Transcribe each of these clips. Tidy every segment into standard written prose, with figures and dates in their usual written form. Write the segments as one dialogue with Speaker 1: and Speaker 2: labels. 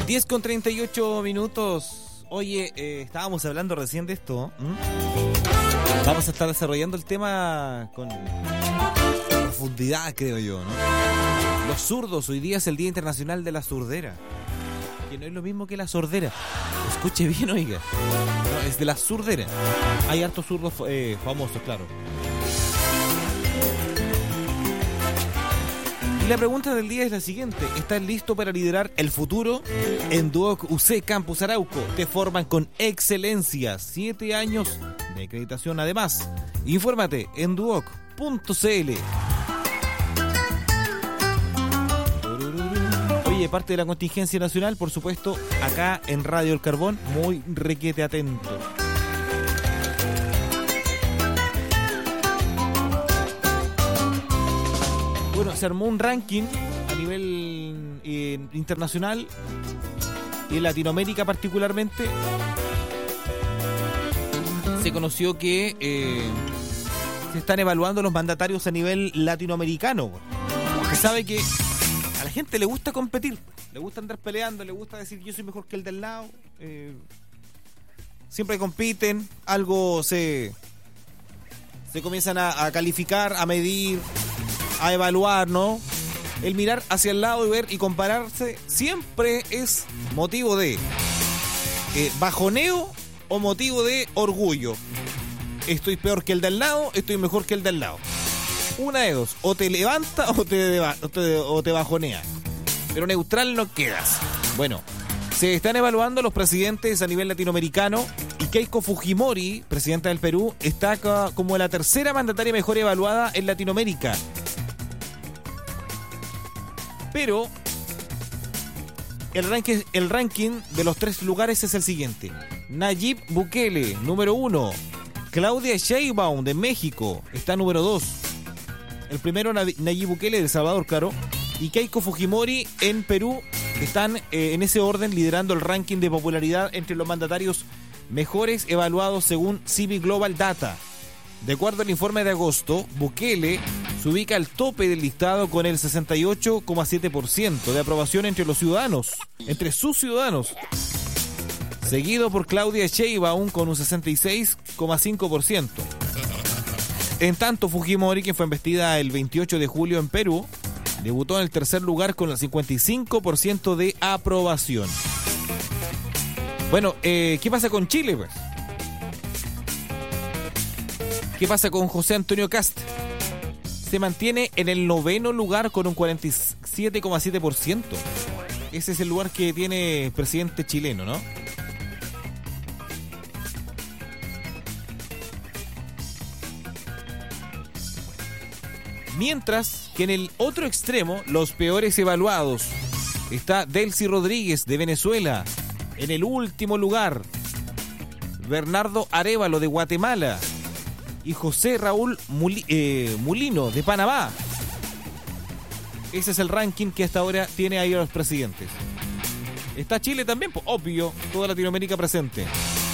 Speaker 1: 10:38. Oye, estábamos hablando recién de esto. Vamos a estar desarrollando el tema con profundidad, creo yo, ¿no? Los zurdos, hoy día es el Día Internacional de la Zurdera. Que no es lo mismo que la sordera. Escuche bien, oiga. No, es de la zurdera. Hay hartos zurdos famosos, claro. Y la pregunta del día es la siguiente: ¿estás listo para liderar el futuro? En Duoc UC Campus Arauco te forman con excelencia, 7 años de acreditación además. Infórmate en duoc.cl. Oye, parte de la contingencia nacional, por supuesto, acá en Radio El Carbón, muy requete atento. Bueno, se armó un ranking a nivel internacional y en Latinoamérica particularmente. Se conoció que se están evaluando los mandatarios a nivel latinoamericano. Porque sabe que a la gente le gusta competir, le gusta andar peleando, le gusta decir yo soy mejor que el del lado. Siempre compiten, algo se comienzan a calificar, a medir, a evaluar, ¿no? El mirar hacia el lado y ver y compararse siempre es motivo de bajoneo o motivo de orgullo. Estoy peor que el del lado, estoy mejor que el del lado. Una de dos, o te levanta o te bajonea. Pero neutral no quedas. Bueno, se están evaluando los presidentes a nivel latinoamericano y Keiko Fujimori, presidenta del Perú, está como la tercera mandataria mejor evaluada en Latinoamérica. Pero el ranking de los 3 lugares es el siguiente: Nayib Bukele, número 1. Claudia Sheinbaum de México está número 2. El primero Nayib Bukele de El Salvador, claro, y Keiko Fujimori en Perú están en ese orden liderando el ranking de popularidad entre los mandatarios mejores evaluados según Civic Global Data. De acuerdo al informe de agosto, Bukele se ubica al tope del listado con el 68,7% de aprobación entre los ciudadanos, entre sus ciudadanos, seguido por Claudia Sheinbaum con un 66,5%. En tanto, Fujimori, que fue investida el 28 de julio en Perú, debutó en el tercer lugar con el 55% de aprobación. Bueno, ¿qué pasa con Chile, pues? ¿Qué pasa con José Antonio Kast? Se mantiene en el 9º lugar con un 47,7%. Ese es el lugar que tiene el presidente chileno, ¿no? Mientras que en el otro extremo, los peores evaluados, está Delcy Rodríguez de Venezuela en el último lugar, Bernardo Arévalo de Guatemala y José Raúl Mulino de Panamá. Ese es el ranking que hasta ahora tiene ahí a los presidentes. Está Chile también, pues, obvio, toda Latinoamérica presente.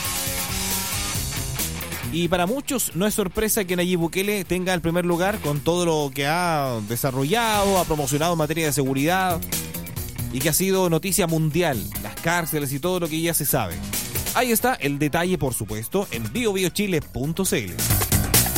Speaker 1: Y para muchos no es sorpresa que Nayib Bukele tenga el primer lugar con todo lo que ha desarrollado, ha promocionado en materia de seguridad y que ha sido noticia mundial, las cárceles y todo lo que ya se sabe. Ahí está el detalle, por supuesto, en biobiochile.cl.